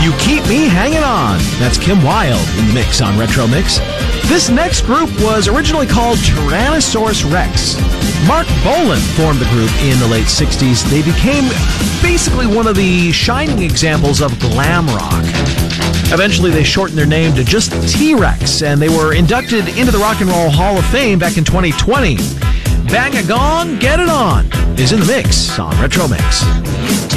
You Keep Me Hanging On. That's Kim Wilde in the mix on Retro Mix. This next group was originally called Tyrannosaurus Rex. Mark Bolan formed the group in the late 60s. They became basically one of the shining examples of glam rock. Eventually, they shortened their name to just T-Rex, and they were inducted into the Rock and Roll Hall of Fame back in 2020. Bang a Gong, Get It On is in the mix on Retro Mix.